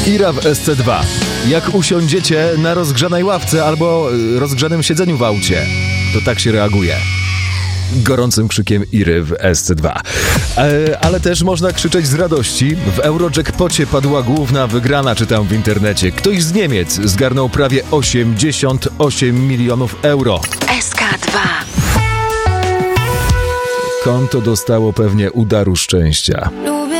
Ira w SC2. Jak usiądziecie na rozgrzanej ławce albo rozgrzanym siedzeniu w aucie, to tak się reaguje. Gorącym krzykiem Iry w SC2. Ale też można krzyczeć z radości. W Eurojackpocie padła główna wygrana, czytam w internecie. Ktoś z Niemiec zgarnął prawie 88 milionów euro. SK2. Konto dostało pewnie udaru szczęścia.